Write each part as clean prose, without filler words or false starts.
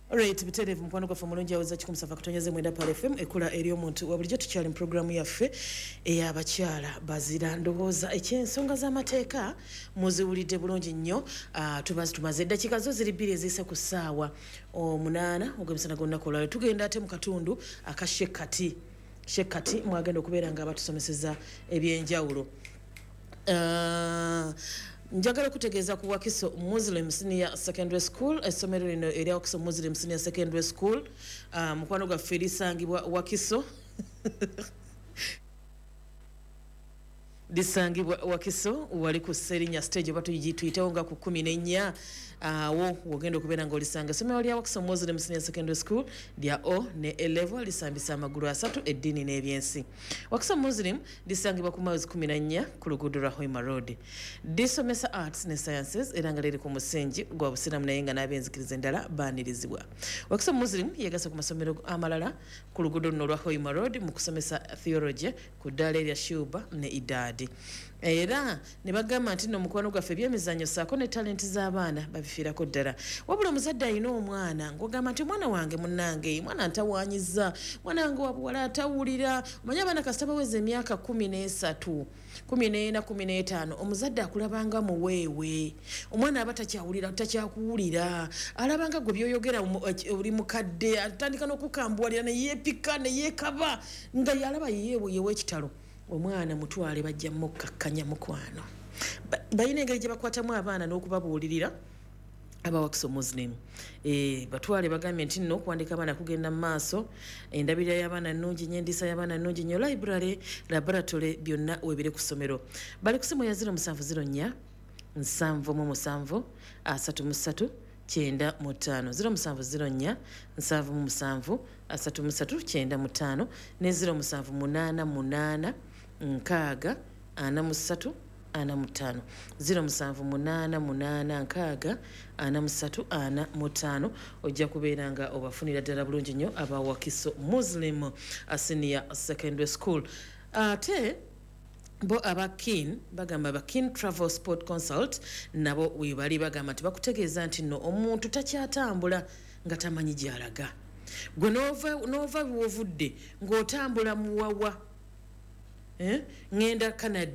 Alright, biterevu mukwano gwa famulonji aweza chikumsava kutonyeze mwenda pale FM ekula eri omuntu wabulijjo tukyali mu programu yaffe ey'abakyala bazira ndowooza eky'ensonga z'amateeka muziwulidde bulungi nnyo. Tumaze eddakiika zo ziri 2 eziyise ku ssaawa 8 ogw'emisana gw'olunaku olwaleero. Tugenda ate mu katundu aka Shekati mwagenda okubeera nga abatusomeseza ebyenjawulo. Njagala kutegeeza ku Wakiso Muslim Senior Secondary School, essomero lino eri Wakiso Muslim Senior Secondary School, mukwano gwaffe lisangibwa Wakiso lisangibwa Wakiso wali ku Serinya stage oba tuyitewo nga ku 14 awo wogenda okubeera ng'olisanga essomero lya Wakiso Muslim Senior Secondary School lya O ne A-level lisambisa amagulu 3 eddiini n'ebyensi. Wakiso Muslim lisangibwa ku miles 14 ku luguudo lwa Hoima Road. Lisomesa arts ne sciences era nga liri ku musingi gwa busiramu naye nga n'abenzikiriza endala baanirizibwa. Wakiso Muslim yegasa ku masomero amalala ku luguudo luno lwa Hoima Road mu kusomesa theology ku ddaala erya Shuba ne Idadi. Era ne bagamba nti no mukwano gwaffe by'emizannyo ssaako ne talenti z'abaana babifiirako ddala. Wabula omuzadde alina omwana ng'ogamba nti omwana wange munnange mwana ntawaanyiza, mwana wange wabuwala atawulira. Omanyi abaana kasita baweza emyaka 13, 14, 15 omuzadde akulabanga muweewe. Omwana aba takyakuwulira, alabanga gwe byoyogera oli mukadde, atandika n'okukambuwalira ne yeepika ne yeekaba nga yalaba yeewe ekitalo. Omwana mutwale bajja mukakkanya mukwano. Bayina engeri gye bakwatamu abaana n'okubabuulirira aba Wakiso Muslim. Batwale bagambye nti nno okuwandika abaana kugenda mu maaso, endabirira y'abaana nnungi nnyo, endiisa y'abaana nnungi nnyo, library, laboratory byonna weebire ku ssomero. Bali ku ssimu ya 0704 777 33 95 0704 777 33 95 ne 0788 nkaaga 43 45 0788 43 ojja kubeera nga obafunira ddala bulungi nnyo aba Wakiso Muslim Senior Secondary School. Ate bo abakin bagamba abakin travel sport consult nabo webali bagamba nti bakutegeeza nti no omuntu takyatambula nga tamanyi gy'alaga. Gwe n'ova wovudde ng'otambula muwawa. Ngenda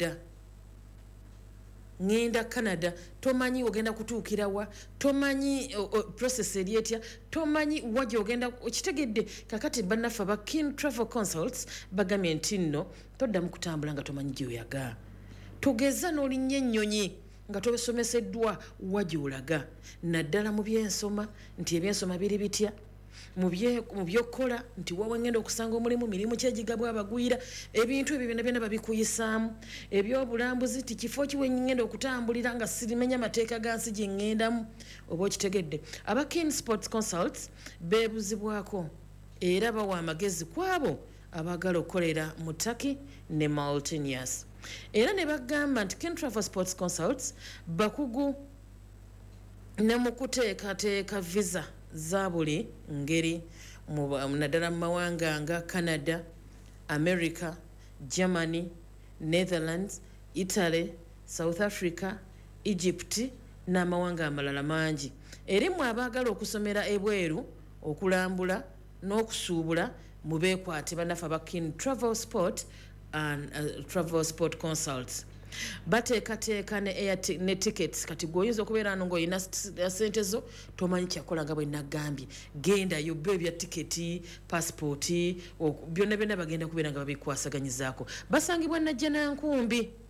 Canada tomanyi ogenda kutuukira wa, tomanyi process eri etya, tomanyi wajja ogenda okitegedde. Kakati bannaffe aba Kin Travel Consults bagambye nti nno toddamu kutambula nga tomanyi gy'oyaga. Togeza n'olinnya ennyonyi nga tosomeseddwa wajja olaga, naddala mu byensoma nti ebyensoma biri bitya, mu byokkola nti wawe ngenda okusanga omulimu mirimu kyegigabwa abagwira, ebintu ebyo byonna babikuyisaamu, ebyobulambuzi ti kifo kiwe ngenda okutambulira nga sirimenya mateeka ga nsi gye ngendamu oba okitegedde. Aba Kin Sports Consults beebuzibwako era bawa amagezi kwabo abagala okukolera mu Turkey ne Mauritanias. Era ne bagamba nti Kin Travel Sports Consults bakugu ne mu kuteekateeka visa za buli ngeri naddala mu mawanga nga Canada, America, Germany, Netherlands, Italy, South Africa, Egypt n'amawanga amalala mangi. Erimu abaagala okusomera ebweru, okulambula n'okusuubula mu beekwate bannaffe aba Kin Travel Sport Travel Sport Consults. Bateekateeka ne tickets kati gwoyinza okubeera ano ng'olina sente zo tomanyi kyakola nga bwe nagambye, genda yobba ebya tiketi, passport, byonna bagenda kubeera nga babikwasaganyizaako. Basangibwa Najjanankumbi